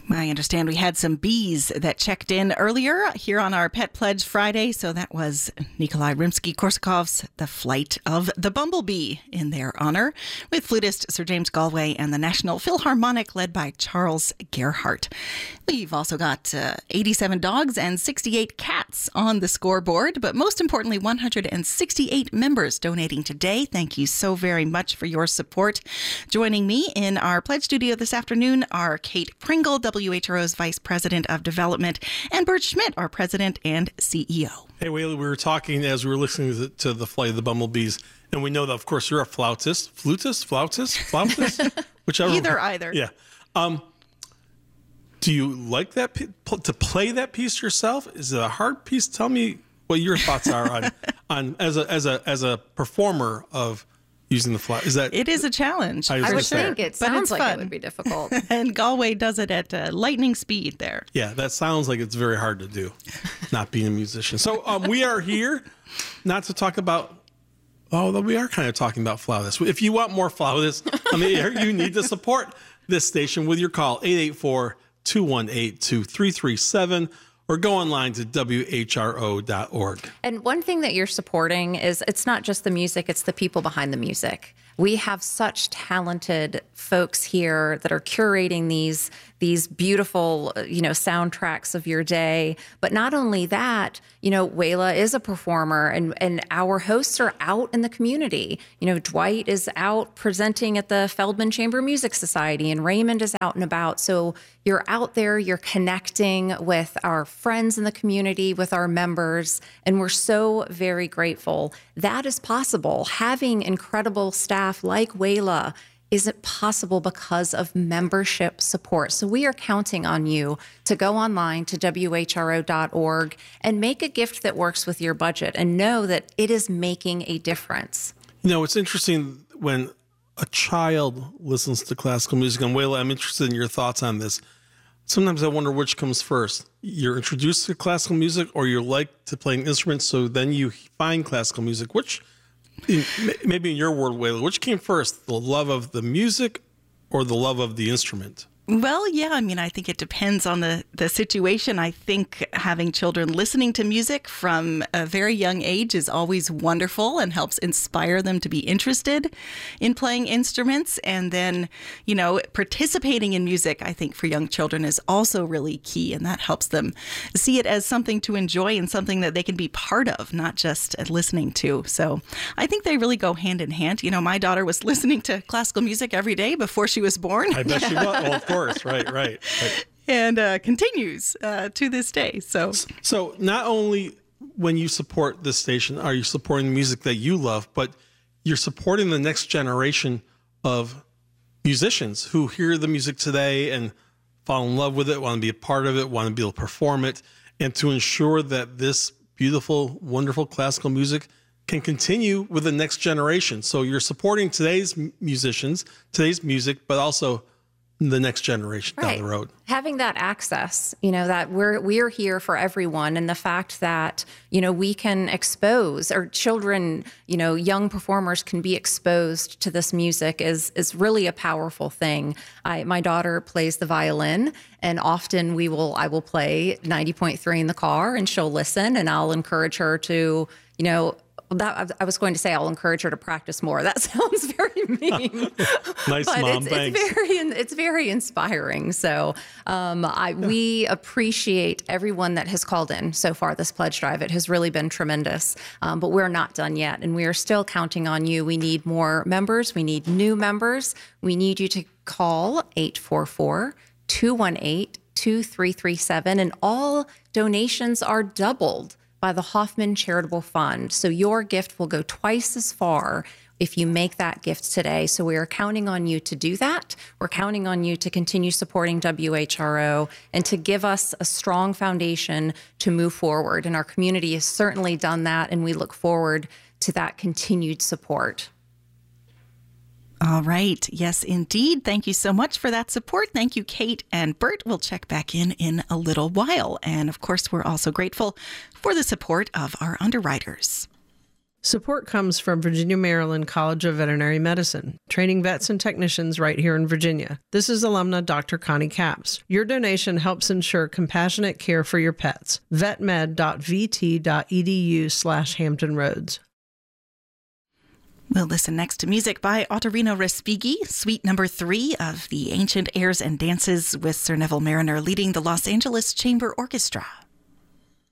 I understand we had some bees that checked in earlier here on our Pet Pledge Friday. So that was Nikolai Rimsky-Korsakov's The Flight of the Bumblebee in their honor, with flutist Sir James Galway and the National Philharmonic led by Charles Gerhardt. We've also got 87 dogs and 68 cats on the scoreboard, but most importantly, 168 members donating today. Thank you so very much for your support. Joining me in our Pledge studio this afternoon are Kate Pringle, WHRO's Vice President of Development, and Bert Schmidt, our President and CEO. Hey, Whaley, we were talking as we were listening to the Flight of the Bumblebees, and we know that, of course, you're a flautist. Whichever. Either. Yeah. Do you like that to play that piece yourself? Is it a hard piece? Tell me what your thoughts are on as a performer of using the flute. It is a challenge. I would think it sounds like it would be difficult. And Galway does it at lightning speed there. Yeah, that sounds like it's very hard to do, not being a musician. So we are here not to talk about, we are kind of talking about flautists. If you want more flautists on the air, you need to support this station with your call, 884-218-2337, or go online to WHRO.org. And one thing that you're supporting is it's not just the music, it's the people behind the music. We have such talented folks here that are curating these beautiful, soundtracks of your day. But not only that, Wayla is a performer and our hosts are out in the community. Dwight is out presenting at the Feldman Chamber Music Society and Raymond is out and about. So you're out there, you're connecting with our friends in the community, with our members, and we're so very grateful. That is possible. Having incredible staff like Wayla isn't possible because of membership support. So we are counting on you to go online to WHRO.org and make a gift that works with your budget and know that it is making a difference. It's interesting when a child listens to classical music, and Wayla, I'm interested in your thoughts on this. Sometimes I wonder which comes first. You're introduced to classical music or you like to play an instrument, so then you find classical music. Which, maybe in your world, Wayla, which came first, the love of the music or the love of the instrument? Well, yeah, I think it depends on the situation. I think having children listening to music from a very young age is always wonderful and helps inspire them to be interested in playing instruments. And then, participating in music, I think for young children is also really key. And that helps them see it as something to enjoy and something that they can be part of, not just listening to. So I think they really go hand in hand. My daughter was listening to classical music every day before she was born. I bet she was. Well, of course. Right. And continues to this day. So not only when you support this station are you supporting the music that you love, but you're supporting the next generation of musicians who hear the music today and fall in love with it, want to be a part of it, want to be able to perform it, and to ensure that this beautiful, wonderful classical music can continue with the next generation. So you're supporting today's musicians, today's music, but also the next generation down the road. Having that access, that we're here for everyone. And the fact that, we can expose our children, young performers can be exposed to this music is really a powerful thing. My daughter plays the violin and often I will play 90.3 in the car and she'll listen and I'll encourage her to, I was going to say I'll encourage her to practice more. That sounds very mean. Nice, but Mom. Thanks. It's very inspiring. So we appreciate everyone that has called in so far this pledge drive. It has really been tremendous. But we're not done yet, and we are still counting on you. We need more members. We need new members. We need you to call 844-218-2337, and all donations are doubled by the Hoffman Charitable Fund. So your gift will go twice as far if you make that gift today. So we are counting on you to do that. We're counting on you to continue supporting WHRO and to give us a strong foundation to move forward. And our community has certainly done that, and we look forward to that continued support. All right. Yes, indeed. Thank you so much for that support. Thank you, Kate and Bert. We'll check back in a little while. And of course, we're also grateful for the support of our underwriters. Support comes from Virginia Maryland College of Veterinary Medicine, training vets and technicians right here in Virginia. This is alumna Dr. Connie Capps. Your donation helps ensure compassionate care for your pets. vetmed.vt.edu/Hampton Roads. We'll listen next to music by Ottorino Respighi, Suite Number 3 of the Ancient Airs and Dances with Sir Neville Mariner leading the Los Angeles Chamber Orchestra.